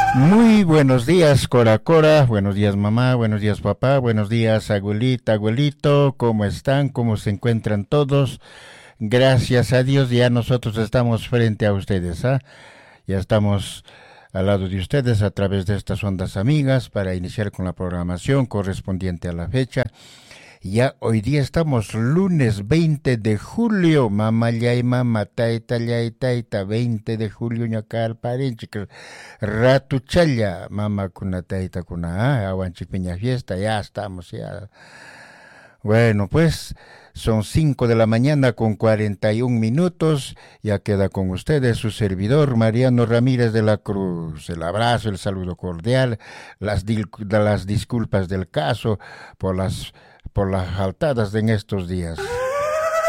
Muy buenos días, Cora Cora, buenos días mamá, buenos días papá, buenos días abuelita, abuelito, ¿cómo están? ¿Cómo se encuentran todos? Gracias a Dios ya nosotros estamos frente a ustedes, ¿ah? Ya estamos al lado de ustedes a través de estas ondas amigas para iniciar con la programación correspondiente a la fecha. Ya hoy día estamos lunes 20 de julio, mamá yay mama taita yay taita 20 de julio ñacal parinchik ratu challa mama kuna taita kuna awanchik piña fiesta, ya estamos ya. Bueno, pues son 5 de la mañana con 41 minutos. Ya queda con ustedes su servidor, Mariano Ramírez de la Cruz. El abrazo, el saludo cordial, las disculpas del caso por las faltadas en estos días.